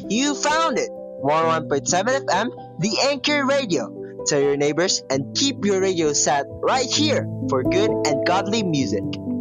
You found it! 101.7 FM, the Anchor Radio. Tell your neighbors and keep your radio set right here for good and godly music.